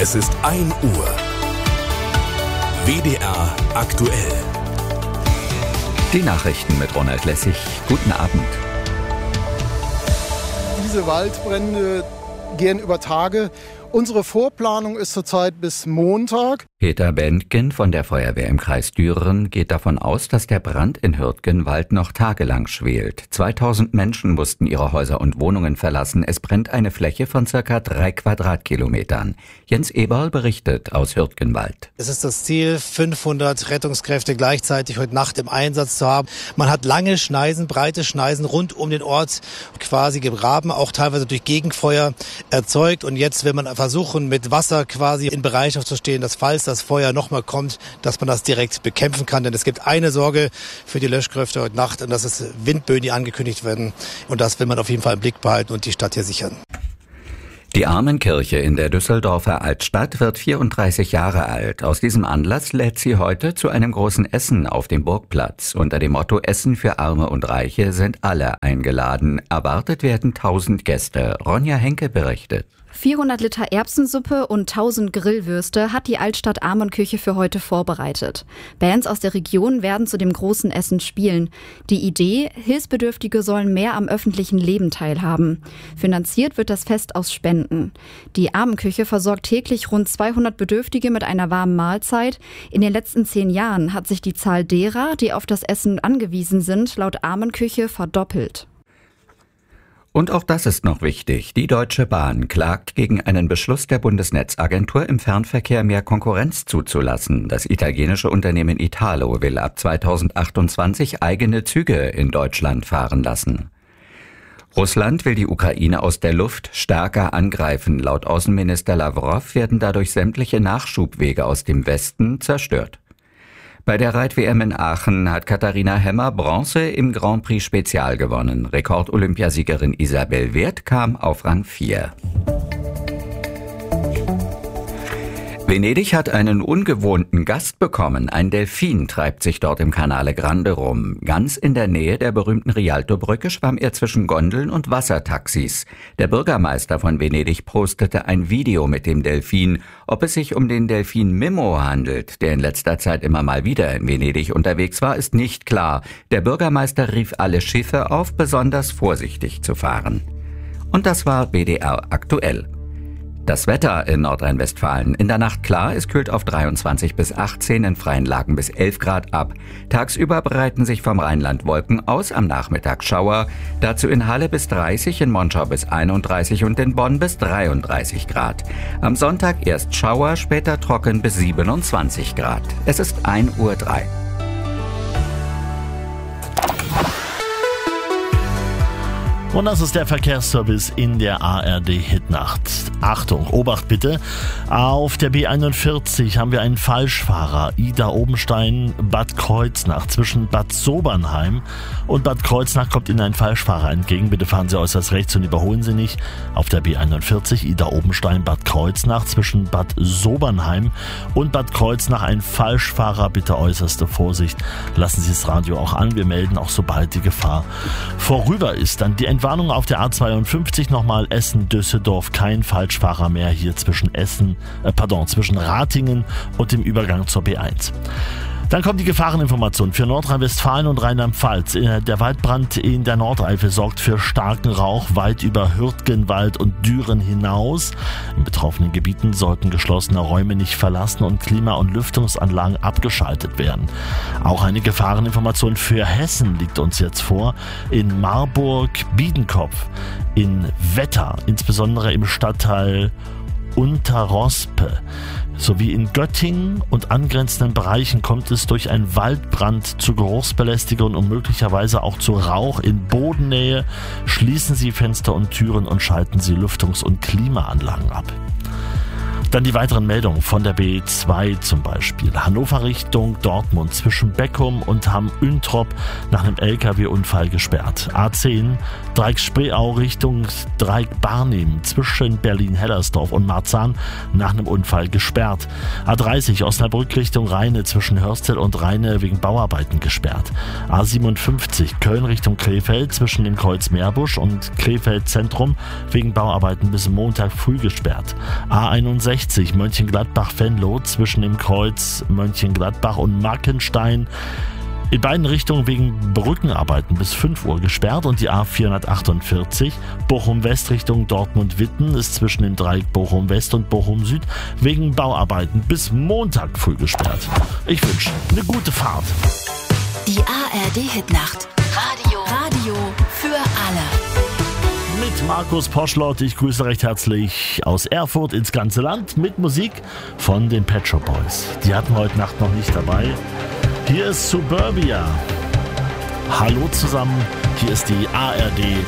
Es ist 1 Uhr. WDR aktuell. Die Nachrichten mit Ronald Lessig. Guten Abend. Diese Waldbrände gehen über Tage. Unsere Vorplanung ist zurzeit bis Montag. Peter Bentgen von der Feuerwehr im Kreis Düren geht davon aus, dass der Brand in Hürtgenwald noch tagelang schwelt. 2000 Menschen mussten ihre Häuser und Wohnungen verlassen. Es brennt eine Fläche von ca. 3 Quadratkilometern. Jens Eberl berichtet aus Hürtgenwald. Es ist das Ziel, 500 Rettungskräfte gleichzeitig heute Nacht im Einsatz zu haben. Man hat lange Schneisen, breite Schneisen rund um den Ort quasi gegraben, auch teilweise durch Gegenfeuer erzeugt. Und jetzt will man versuchen, mit Wasser quasi in Bereitschaft zu stehen, dass falls das Feuer nochmal kommt, dass man das direkt bekämpfen kann. Denn es gibt eine Sorge für die Löschkräfte heute Nacht und das ist Windböen, die angekündigt werden. Und das will man auf jeden Fall im Blick behalten und die Stadt hier sichern. Die Armenkirche in der Düsseldorfer Altstadt wird 34 Jahre alt. Aus diesem Anlass lädt sie heute zu einem großen Essen auf dem Burgplatz. Unter dem Motto Essen für Arme und Reiche sind alle eingeladen. Erwartet werden 1000 Gäste. Ronja Henke berichtet. 400 Liter Erbsensuppe und 1000 Grillwürste hat die Altstadt Armenkirche für heute vorbereitet. Bands aus der Region werden zu dem großen Essen spielen. Die Idee, Hilfsbedürftige sollen mehr am öffentlichen Leben teilhaben. Finanziert wird das Fest aus Spenden. Die Armenkirche versorgt täglich rund 200 Bedürftige mit einer warmen Mahlzeit. In den letzten 10 Jahren hat sich die Zahl derer, die auf das Essen angewiesen sind, laut Armenkirche verdoppelt. Und auch das ist noch wichtig. Die Deutsche Bahn klagt gegen einen Beschluss der Bundesnetzagentur, im Fernverkehr mehr Konkurrenz zuzulassen. Das italienische Unternehmen Italo will ab 2028 eigene Züge in Deutschland fahren lassen. Russland will die Ukraine aus der Luft stärker angreifen. Laut Außenminister Lawrow werden dadurch sämtliche Nachschubwege aus dem Westen zerstört. Bei der Reit-WM in Aachen hat Katharina Hemmer Bronze im Grand Prix Spezial gewonnen. Rekord-Olympiasiegerin Isabel Wirth kam auf Rang 4. Venedig hat einen ungewohnten Gast bekommen. Ein Delfin treibt sich dort im Canale Grande rum. Ganz in der Nähe der berühmten Rialto-Brücke schwamm er zwischen Gondeln und Wassertaxis. Der Bürgermeister von Venedig postete ein Video mit dem Delfin. Ob es sich um den Delfin Mimmo handelt, der in letzter Zeit immer mal wieder in Venedig unterwegs war, ist nicht klar. Der Bürgermeister rief alle Schiffe auf, besonders vorsichtig zu fahren. Und das war WDR aktuell. Das Wetter in Nordrhein-Westfalen. In der Nacht klar, es kühlt auf 23 bis 18, in freien Lagen bis 11 Grad ab. Tagsüber breiten sich vom Rheinland Wolken aus, am Nachmittag Schauer. Dazu in Halle bis 30, in Monschau bis 31 und in Bonn bis 33 Grad. Am Sonntag erst Schauer, später trocken bis 27 Grad. Es ist 1:03 Uhr. Und das ist der Verkehrsservice in der ARD-Hitnacht. Achtung, Obacht bitte. Auf der B41 haben wir einen Falschfahrer. Idar-Oberstein, Bad Kreuznach. Zwischen Bad Sobernheim und Bad Kreuznach kommt Ihnen ein Falschfahrer entgegen. Bitte fahren Sie äußerst rechts und überholen Sie nicht. Auf der B41 Idar-Oberstein, Bad Kreuznach. Zwischen Bad Sobernheim und Bad Kreuznach ein Falschfahrer. Bitte äußerste Vorsicht. Lassen Sie das Radio auch an. Wir melden auch, sobald die Gefahr vorüber ist. Dann die Entwarnung auf der A52 nochmal Essen-Düsseldorf. Kein Falschfahrer mehr hier zwischen zwischen Ratingen und dem Übergang zur B1. Dann kommt die Gefahreninformation für Nordrhein-Westfalen und Rheinland-Pfalz. Der Waldbrand in der Nordeifel sorgt für starken Rauch weit über Hürtgenwald und Düren hinaus. In betroffenen Gebieten sollten geschlossene Räume nicht verlassen und Klima- und Lüftungsanlagen abgeschaltet werden. Auch eine Gefahreninformation für Hessen liegt uns jetzt vor. In Marburg, Biedenkopf, in Wetter, insbesondere im Stadtteil Unterrospe, sowie in Göttingen und angrenzenden Bereichen kommt es durch einen Waldbrand zu Geruchsbelästigungen und möglicherweise auch zu Rauch in Bodennähe. Schließen Sie Fenster und Türen und schalten Sie Lüftungs- und Klimaanlagen ab. Dann die weiteren Meldungen von der B2 zum Beispiel. Hannover Richtung Dortmund zwischen Beckum und Hamm-Üntrop nach einem LKW-Unfall gesperrt. A10 Dreieck-Spreeau Richtung Dreieck-Barnim zwischen Berlin-Hellersdorf und Marzahn nach einem Unfall gesperrt. A30 Osnabrück Richtung Rheine zwischen Hörstel und Rheine wegen Bauarbeiten gesperrt. A57 Köln Richtung Krefeld zwischen dem Kreuz Meerbusch und Krefeld Zentrum wegen Bauarbeiten bis Montag früh gesperrt. A61 A60 Mönchengladbach-Venlo zwischen dem Kreuz Mönchengladbach und Markenstein in beiden Richtungen wegen Brückenarbeiten bis 5 Uhr gesperrt und die A448 Bochum-West Richtung Dortmund-Witten ist zwischen dem Dreieck Bochum-West und Bochum-Süd wegen Bauarbeiten bis Montag früh gesperrt. Ich wünsche eine gute Fahrt. Die ARD-Hitnacht. Radio für alle. Mit Markus Poschlott, ich grüße recht herzlich aus Erfurt ins ganze Land mit Musik von den Pet Shop Boys. Die hatten wir heute Nacht noch nicht dabei. Hier ist Suburbia. Hallo zusammen, hier ist die ARD